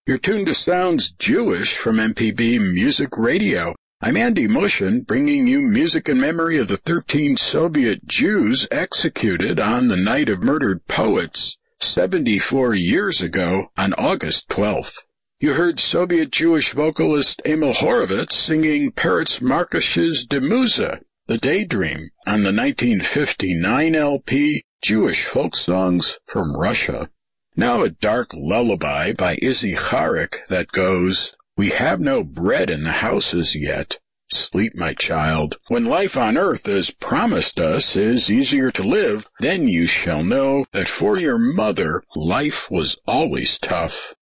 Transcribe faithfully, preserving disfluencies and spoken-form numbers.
You're tuned to Sounds Jewish from M P B Music Radio. I'm Andy Mushin, bringing you music in memory of the thirteen Soviet Jews executed on the Night of Murdered Poets seventy-four years ago on August twelfth. You heard Soviet Jewish vocalist Emil Horovitz singing Peretz Markash's Demuza, The Daydream, on the nineteen fifty-nine L P Jewish Folk Songs from Russia. Now a dark lullaby by Izzy Charik that goes, "We have no bread in the houses yet. Sleep, my child. When life on earth, as promised us, is easier to live, then you shall know that for your mother life was always tough."